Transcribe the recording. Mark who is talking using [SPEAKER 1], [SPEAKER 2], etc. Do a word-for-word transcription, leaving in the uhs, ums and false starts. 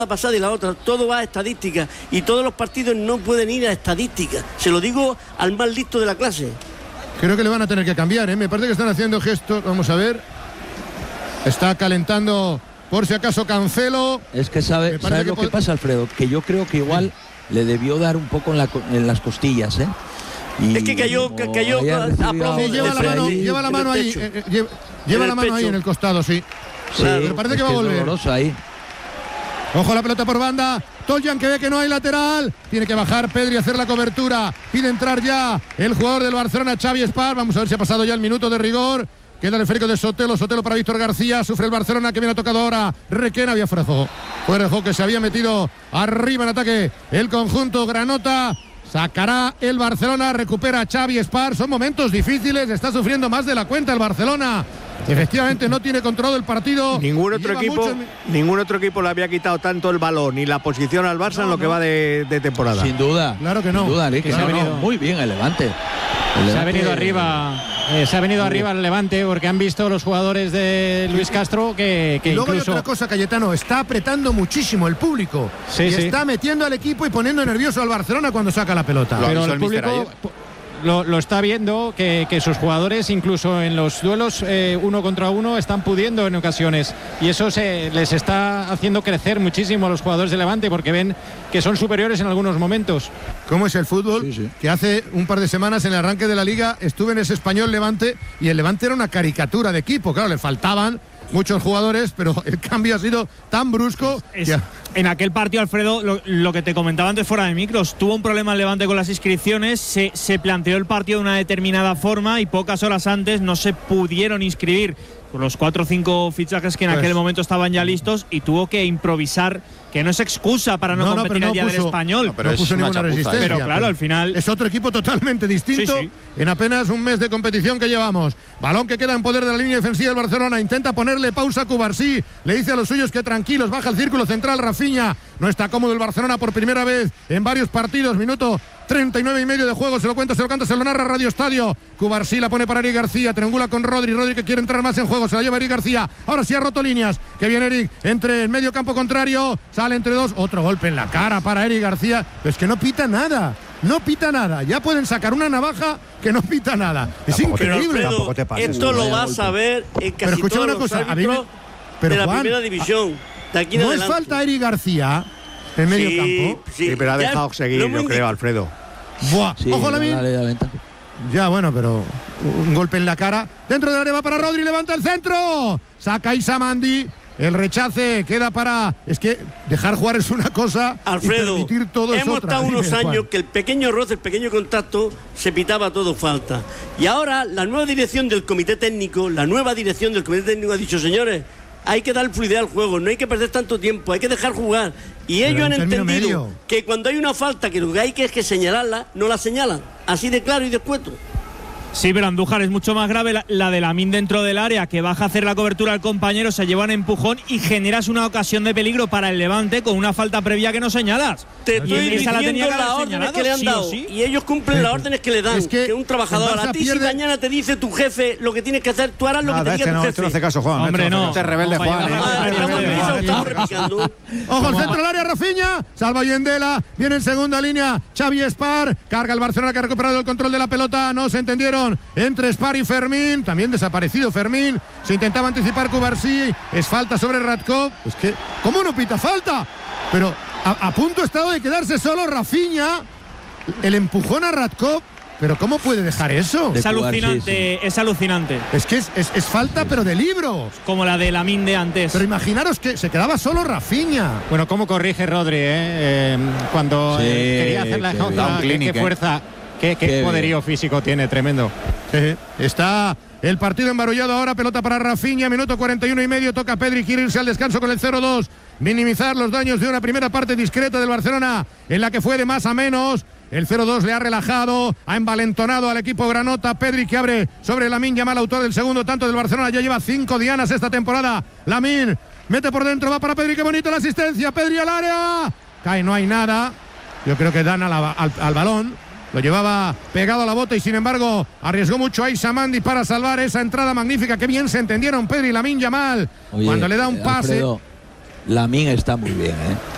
[SPEAKER 1] pasada y la otra, todo va a estadística y todos los partidos no pueden ir a estadística. Se lo digo al más listo de la clase.
[SPEAKER 2] Creo que le van a tener que cambiar, ¿eh? Me parece que están haciendo gestos. Vamos a ver. Está calentando por si acaso Cancelo.
[SPEAKER 3] Es que sabe, sabe
[SPEAKER 2] que
[SPEAKER 3] lo
[SPEAKER 2] pod...
[SPEAKER 3] que pasa, Alfredo, que yo creo que igual sí. le debió dar un poco en, la, en las costillas, ¿eh?
[SPEAKER 1] Y es que cayó, cayó
[SPEAKER 2] a sí, lleva la mano, ahí, lleva la mano ahí, eh, lleva, lleva la mano pecho. ahí en el costado, sí.
[SPEAKER 3] Sí,
[SPEAKER 2] claro, me parece que va a volver.
[SPEAKER 3] Ahí.
[SPEAKER 2] Ojo la pelota por banda. Toljan que ve que no hay lateral. Tiene que bajar Pedri a hacer la cobertura. Pide entrar ya el jugador del Barcelona, Xavi Espar. Vamos a ver si ha pasado ya el minuto de rigor. Queda el esférico de Sotelo. Sotelo para Víctor García. Sufre el Barcelona que viene tocado ahora. Requena, había fuera de juego. Fuera de juego que se había metido arriba en ataque el conjunto granota. Sacará el Barcelona, recupera Xavi Espar. Son momentos difíciles, está sufriendo más de la cuenta el Barcelona. Efectivamente no tiene controlado el partido.
[SPEAKER 4] Ningún otro equipo
[SPEAKER 2] mucho...
[SPEAKER 4] ningún otro equipo le había quitado tanto el balón y la posición al Barça no, en lo no. que va de, de temporada.
[SPEAKER 3] Sin duda.
[SPEAKER 2] Claro que no.
[SPEAKER 3] Sin duda, que
[SPEAKER 5] claro,
[SPEAKER 3] se ha venido
[SPEAKER 5] no.
[SPEAKER 3] muy bien el Levante. El
[SPEAKER 5] se
[SPEAKER 3] Levante...
[SPEAKER 5] ha venido arriba. Eh, se ha venido arriba el Levante porque han visto los jugadores de Luis Castro que, que
[SPEAKER 2] y luego
[SPEAKER 5] incluso...
[SPEAKER 2] hay otra cosa, Cayetano, está apretando muchísimo el público
[SPEAKER 5] sí,
[SPEAKER 2] y
[SPEAKER 5] sí.
[SPEAKER 2] está metiendo al equipo y poniendo nervioso al Barcelona cuando saca la pelota.
[SPEAKER 5] Pero el público lo, lo está viendo que, que sus jugadores incluso en los duelos eh, uno contra uno están pudiendo en ocasiones y eso se les está haciendo crecer muchísimo a los jugadores de Levante porque ven que son superiores en algunos momentos.
[SPEAKER 2] ¿Cómo es el fútbol?
[SPEAKER 3] Sí, sí.
[SPEAKER 2] Que hace un par de semanas en el arranque de la Liga estuve en ese Español Levante y el Levante era una caricatura de equipo. Claro, le faltaban muchos jugadores, pero el cambio ha sido tan brusco.
[SPEAKER 6] Es, es, en aquel partido, Alfredo, lo, lo que te comentaba antes fuera de micros, tuvo un problema el Levante con las inscripciones, se, se planteó el partido de una determinada forma y pocas horas antes no se pudieron inscribir con los cuatro o cinco fichajes que en pues, aquel momento estaban ya listos y tuvo que improvisar, que no es excusa para no, no competir no, el día puso, del Español.
[SPEAKER 2] No, pero no puso ninguna resistencia.
[SPEAKER 6] Pero claro,
[SPEAKER 2] pero
[SPEAKER 6] al final...
[SPEAKER 2] Es otro equipo totalmente distinto sí, sí. en apenas un mes de competición que llevamos. Balón que queda en poder de la línea defensiva del Barcelona. Intenta ponerle pausa a Cubarsí. Le dice a los suyos que tranquilos. Baja el círculo central Rafinha. No está cómodo el Barcelona por primera vez en varios partidos. Minuto treinta y nueve y medio de juego. Se lo cuenta, se lo canta, se lo narra Radio Estadio. Cubarsí la pone para Eric García. Triangula con Rodri. Rodri que quiere entrar más en juego. Se la lleva Eric García. Ahora sí ha roto líneas. Que viene Eric entre el medio campo contrario. Sale entre dos. Otro golpe en la cara para Eric García. Pero es que no pita nada. No pita nada. Ya pueden sacar una navaja que no pita nada. Es
[SPEAKER 1] tampoco
[SPEAKER 2] increíble.
[SPEAKER 1] Te, Alfredo, te pases, esto lo vas a ver en casi
[SPEAKER 2] pero
[SPEAKER 1] todos
[SPEAKER 2] una
[SPEAKER 1] los
[SPEAKER 2] cosa,
[SPEAKER 1] árbitros
[SPEAKER 2] mí, pero
[SPEAKER 1] de la
[SPEAKER 2] Juan,
[SPEAKER 1] primera división. De aquí
[SPEAKER 2] no
[SPEAKER 1] adelante.
[SPEAKER 2] es falta Eric García en medio
[SPEAKER 1] sí,
[SPEAKER 2] campo.
[SPEAKER 1] Sí,
[SPEAKER 4] sí, pero ha dejado
[SPEAKER 1] ya,
[SPEAKER 4] seguir, yo creo, Alfredo.
[SPEAKER 2] Buah.
[SPEAKER 3] Sí,
[SPEAKER 2] Ojo la mía. Ya, bueno, pero un golpe en la cara. Dentro del área va para Rodri, levanta el centro. Saca Isamandi. El rechace queda para... Es que dejar jugar es una cosa.
[SPEAKER 1] Alfredo,
[SPEAKER 2] y permitir todo
[SPEAKER 1] hemos
[SPEAKER 2] es otra.
[SPEAKER 1] estado unos
[SPEAKER 2] Dime,
[SPEAKER 1] años
[SPEAKER 2] Juan.
[SPEAKER 1] que el pequeño roce, el pequeño contacto, se pitaba todo falta. Y ahora la nueva dirección del comité técnico, la nueva dirección del comité técnico ha dicho, señores, hay que dar fluidez al juego, no hay que perder tanto tiempo, hay que dejar jugar. Y
[SPEAKER 2] Pero
[SPEAKER 1] ellos han
[SPEAKER 2] entendido
[SPEAKER 1] entendido
[SPEAKER 2] medio.
[SPEAKER 1] que cuando hay una falta que lo que hay que es que señalarla, no la señalan. Así de claro y de escueto.
[SPEAKER 6] Sí, pero Andújar es mucho más grave la, la de Lamine dentro del área, que baja a hacer la cobertura al compañero, se lleva un empujón y generas una ocasión de peligro para el Levante con una falta previa que no señalas.
[SPEAKER 1] Te estoy
[SPEAKER 6] y
[SPEAKER 1] diciendo
[SPEAKER 6] la tenía que
[SPEAKER 1] las
[SPEAKER 6] haber
[SPEAKER 1] órdenes que le han
[SPEAKER 6] sí
[SPEAKER 1] dado
[SPEAKER 6] sí.
[SPEAKER 1] y ellos cumplen las órdenes que le dan.
[SPEAKER 2] Es que,
[SPEAKER 1] que un trabajador a ti pierde... si mañana te dice tu jefe lo que tienes que hacer, tú harás lo
[SPEAKER 4] Nada,
[SPEAKER 1] que te diga
[SPEAKER 4] este
[SPEAKER 1] tu
[SPEAKER 4] no,
[SPEAKER 1] jefe.
[SPEAKER 4] este no hace caso, Juan.
[SPEAKER 6] Hombre,
[SPEAKER 4] este
[SPEAKER 6] no.
[SPEAKER 4] Este rebelde,
[SPEAKER 6] no,
[SPEAKER 4] Juan.
[SPEAKER 2] Ojo al centro del área, Rafinha. Salva Yendela. Viene en segunda línea Xavi Espar. Carga el Barcelona que ha recuperado el control de la pelota. No se entendieron entre Espar y Fermín. También desaparecido Fermín. Se intentaba anticipar Cubarsí. Es falta sobre Radkov. Es que, ¿cómo no pita falta? Pero a, a punto ha estado de quedarse solo Rafinha. El empujón a Radkov. Pero ¿cómo puede dejar eso?
[SPEAKER 6] Es alucinante,
[SPEAKER 3] sí, sí.
[SPEAKER 6] es alucinante.
[SPEAKER 2] Es que es, es, es falta, pero de libro.
[SPEAKER 6] Como la de Lamine de antes.
[SPEAKER 2] Pero imaginaros que se quedaba solo Rafinha.
[SPEAKER 5] Bueno, ¿cómo corrige Rodri, eh? eh cuando
[SPEAKER 3] sí,
[SPEAKER 5] eh, quería hacer la jauja, qué, qué fuerza, qué, qué, qué poderío bien. físico tiene, tremendo.
[SPEAKER 2] Eh, está el partido embarullado ahora, pelota para Rafinha, minuto cuarenta y uno y medio, toca Pedri, quiere irse al descanso con el cero dos, minimizar los daños de una primera parte discreta del Barcelona, en la que fue de más a menos. El cero dos le ha relajado, ha envalentonado al equipo granota. Pedri que abre sobre Lamine Yamal, autor del segundo tanto del Barcelona. Ya lleva cinco dianas esta temporada. Lamine mete por dentro, va para Pedri, qué bonita la asistencia. Pedri al área. Cae, no hay nada. Yo creo que dan a la, al, al balón. Lo llevaba pegado a la bota y sin embargo arriesgó mucho a Isamandi para salvar esa entrada magnífica. Qué bien se entendieron Pedri y Lamine Yamal. Oye, cuando le da un pase.
[SPEAKER 3] Alfredo, Lamine está muy bien, ¿eh?